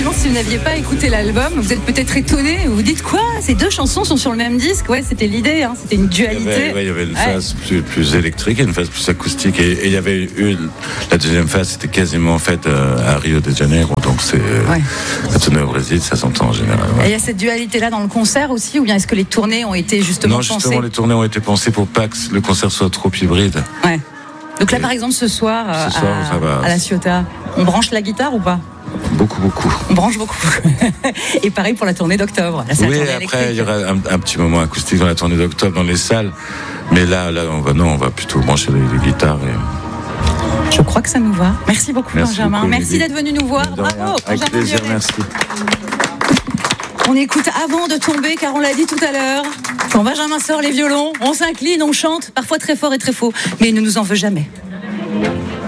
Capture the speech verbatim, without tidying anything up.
effectivement, si vous n'aviez pas écouté l'album, vous êtes peut-être étonné. Vous vous dites quoi ? Ces deux chansons sont sur le même disque ? Ouais, c'était l'idée. Hein. C'était une dualité. Il y avait, ouais, il y avait une ouais. phase plus, plus électrique et une phase plus acoustique. Et, et il y avait eu la deuxième phase, c'était quasiment faite à Rio de Janeiro. Donc c'est ouais. ça tournait au Brésil, ça s'entend en général. Ouais. Et il y a cette dualité-là dans le concert aussi, ou bien est-ce que les tournées ont été justement pensées ? Non, justement, les tournées ont été pensées pour pas que le concert soit trop hybride. Ouais. Donc là, par exemple, ce soir, ce soir à, ça va. à la Ciotat, on branche la guitare ou pas ? Beaucoup, beaucoup. On branche beaucoup. Et pareil pour la tournée d'octobre. Là, oui, après, il y aura un, un petit moment acoustique dans la tournée d'octobre dans les salles. Mais là, là on va, non, on va plutôt brancher les, les guitares. Et... Je crois que ça nous va. Merci beaucoup, merci Benjamin. Beaucoup, merci d'être venu nous voir. Bravo, avec Benjamin plaisir, Biolay. merci. On écoute Avant de tomber, car on l'a dit tout à l'heure. Quand Benjamin sort les violons, on s'incline, on chante, parfois très fort et très faux. Mais il ne nous en veut jamais.